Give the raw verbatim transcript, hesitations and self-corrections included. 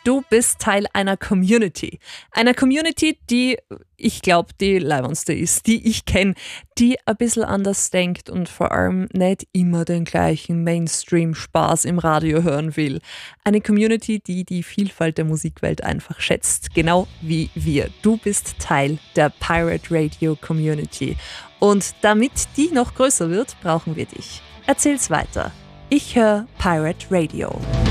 Du bist Teil einer Community. Einer Community, die, ich glaube, die leibendste ist, die ich kenne, die ein bisschen anders denkt und vor allem nicht immer den gleichen Mainstream-Spaß im Radio hören will. Eine Community, die die Vielfalt der Musikwelt einfach schätzt, genau wie wir. Du bist Teil der Pirate Radio Community. Und damit die noch größer wird, brauchen wir dich. Erzähl's weiter. Ich höre Pirate Radio.